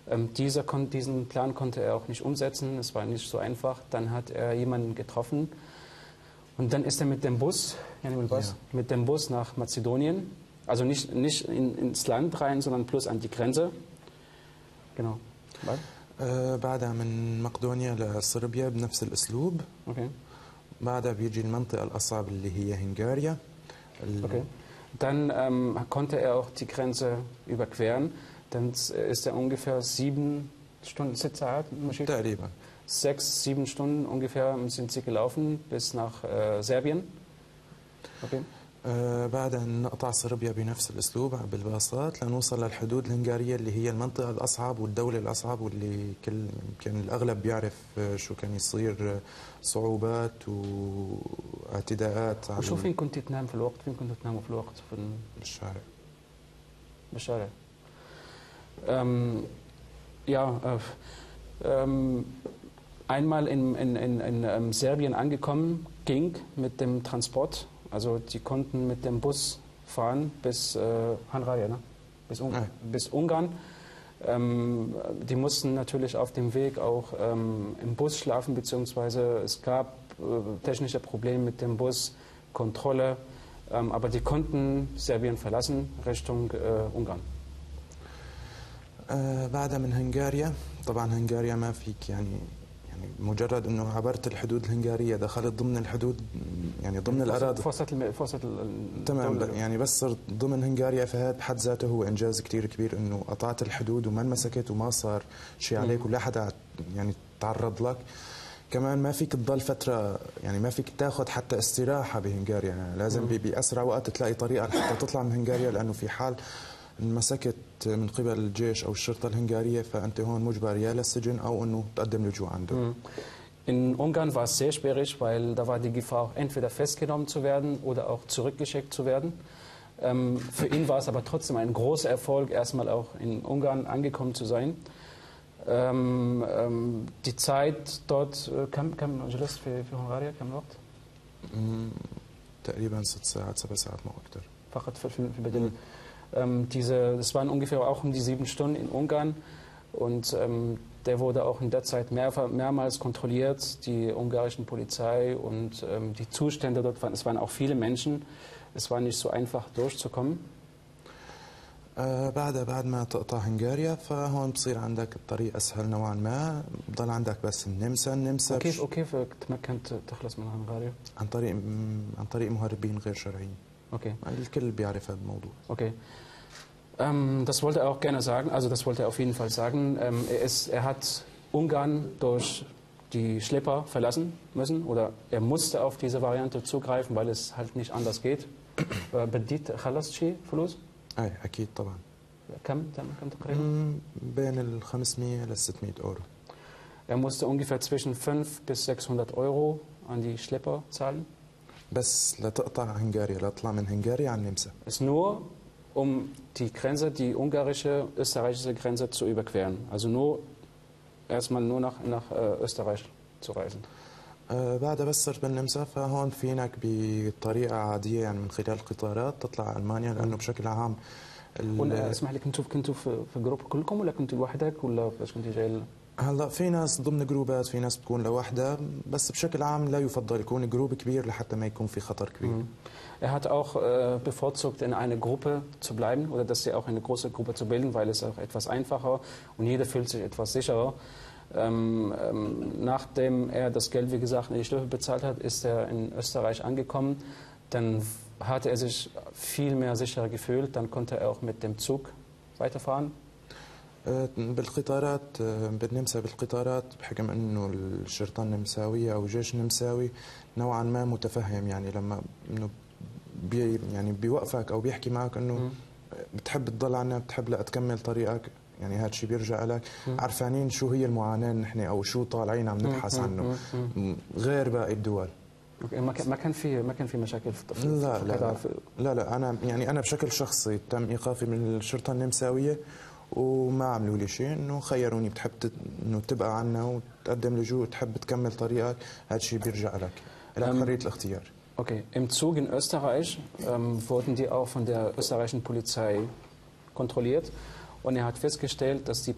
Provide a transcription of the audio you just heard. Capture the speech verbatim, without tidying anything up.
Ähm, dieser kon diesen Plan konnte er auch nicht umsetzen, es war nicht so einfach. Dann hat er jemanden getroffen und dann ist er mit dem Bus, ja. mit dem Bus nach Mazedonien, also nicht, nicht in, ins Land rein, sondern plus an die Grenze. Genau. بعدها من مقدونيا لصربيا بنفس الأسلوب. Okay. بعدها بيجي المنطقة الأصعب اللي هي هنغاريا. Okay. Dann ähm, konnte er auch die Grenze überqueren. Dann ist er ungefähr sieben Stunden, تقريبا. sechs, sieben Stunden ungefähr sind sie gelaufen bis nach äh, Serbien. Okay. بعدها نقطع صربيا بنفس الاسلوب بالباصات لنوصل للحدود الهنغاريه اللي هي المنطقه الاصعب والدوله الاصعب واللي كل يمكن الاغلب بيعرف شو كان يصير صعوبات واعتداءات. وشو فين كنت تنام في الوقت؟ فين كنتوا تناموا في الوقت؟ في بالشارع. بالشارع. Ähm, ja, äh, ähm, einmal in, in, in, in Serbien angekommen, ging mit dem Transport. Also die konnten mit dem Bus fahren bis äh, Hanraja, ne? bis, Un ja. bis Ungarn. Ähm, die mussten natürlich auf dem Weg auch ähm, im Bus schlafen, beziehungsweise es gab äh, technische Probleme mit dem Bus, Kontrolle, ähm, aber die konnten Serbien verlassen Richtung äh, Ungarn. آه بعدها من هنغاريا، طبعا هنغاريا ما فيك يعني يعني مجرد انه عبرت الحدود الهنغاريه دخلت ضمن الحدود يعني ضمن الاراضي فرصه فرصه تمام يعني بس صرت ضمن هنغاريا، فهذا بحد ذاته هو انجاز كثير كبير انه قطعت الحدود وما انمسكت وما صار شيء عليك ولا حدا يعني تعرض لك. كمان ما فيك تضل فتره يعني ما فيك تاخذ حتى استراحه بهنغاريا، يعني لازم باسرع وقت تلاقي طريقه حتى تطلع من هنغاريا، لانه في حال انمسكت من قبل الجيش او الشرطه الهنغاريه فانت هون مجبر يا للسجن او انه تقدم لجوء عنده. In Ungarn war es sehr schwierig, weil da war die Gefahr, auch entweder festgenommen zu werden oder auch zurückgeschickt zu werden. Ähm, für ihn war es aber trotzdem ein großer Erfolg, erstmal auch in Ungarn angekommen zu sein. Ähm, ähm, die Zeit dort, كم كم جلست في في هنغاريا كم وقت؟ تقريبا ست ساعات سبع ساعات ما أكثر. فقط في في بدل. Ähm, diese, das waren ungefähr auch um die sieben Stunden in Ungarn und ähm, der wurde auch in der Zeit mehr, mehrmals kontrolliert, die ungarische Polizei und ähm, die Zustände dort waren, es waren auch viele Menschen, es war nicht so einfach durchzukommen. آه بعدها بعد ما تقطع هنغاريا فهون بصير عندك الطريق اسهل نوعا ما، بضل عندك بس النمسا النمسا وكيف وكيف تمكنت تخلص من هنغاريا؟ عن طريق عن طريق مهربين غير شرعيين. Okay. الكل بيعرف هذا الموضوع. Okay. Ähm, das wollte er auch gerne sagen, also das wollte er auf jeden Fall sagen. Ähm, er, ist, er hat Ungarn durch die Schlepper verlassen müssen oder er musste auf diese Variante zugreifen, weil es halt nicht anders geht. بديت خلصت شيء فلوس؟ اي اكيد طبعا. كم كم تقريبا؟ بين ال خمسمية ل ستمية Euro. Er musste ungefähr zwischen fünfhundert bis sechshundert Euro an die Schlepper zahlen. بس لتقطع هنغاريا لتطلع من هنغاريا على النمسا. Ist nur um die Grenze, die ungarische, österreichische Grenze zu überqueren. Also nur erstmal nur nach, nach äh, Österreich zu reisen. آه بعدها بس صرت بالنمسا فهون فينك بطريقه عاديه يعني من خلال القطارات تطلع المانيا، لانه بشكل عام اسمح لي كنتوا كنتوا في في جروب كلكم ولا كنتوا لوحدك ولا بس كنت جاي؟ هلا في ناس ضمن جروبات، في ناس بتكون لوحدها، بس بشكل عام لا يفضل يكون جروب كبير لحتى ما يكون في خطر كبير. Er hat auch äh, bevorzugt, in einer Gruppe zu bleiben oder dass sie auch eine große Gruppe zu bilden, weil es auch etwas einfacher und jeder fühlt sich etwas sicherer. Ähm, ähm, nachdem er das Geld, wie gesagt, in die Schlepper bezahlt hat, ist er in Österreich angekommen. Dann hatte er sich viel mehr sicherer gefühlt. Dann konnte er auch mit dem Zug weiterfahren. بالقطارات بالنمسا بالقطارات بحكم انه الشرطه النمساويه او الجيش النمساوي نوعا ما متفهم، يعني لما انه بي يعني بيوقفك او بيحكي معك انه بتحب تضل عنا بتحب لا تكمل طريقك، يعني هذا الشيء بيرجع لك عرفانين شو هي المعاناه نحن او شو طالعين عم نبحث عنه غير باقي الدول. ما كان ما كان في ما كان في مشاكل في لا لا لا, لا لا انا يعني انا بشكل شخصي تم ايقافي من الشرطه النمساويه وما عملوا لي شيء، انه خيروني بتحب انه تبقى عنا وتقدم لجوء تحب تكمل طريقك، هذا الشيء بيرجع لك لك حريه الاختيار. Okay, im Zug in Österreich ähm, wurden die auch von der österreichischen Polizei kontrolliert und er hat festgestellt, dass die